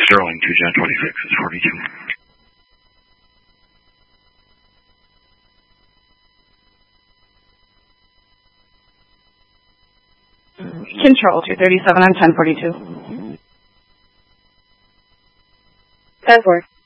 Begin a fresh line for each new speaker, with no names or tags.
Sterling, 2 Jan 26 is 42.
Control, 237 on 1042.
10-4.